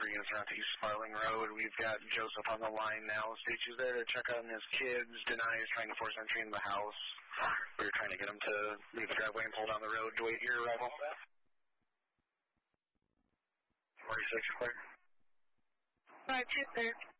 units around East Sparling Road. We've got Joseph on the line now. States he's there to check on his kids. Denies trying to force entry into the house. We were trying to get him to leave the driveway and pull down the road to wait your arrival. 46, clear. 523.